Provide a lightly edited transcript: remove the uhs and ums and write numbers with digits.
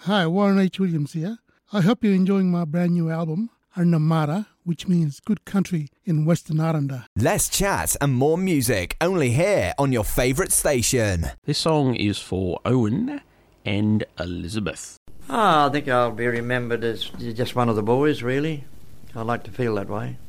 Hi, Warren H. Williams here. I hope you're enjoying my brand new album, Arnamara, which means good country in Western Aranda. Less chat and more music, only here on your favourite station. This song is for Owen and Elizabeth. I think I'll be remembered as just one of the boys, really. I like to feel that way.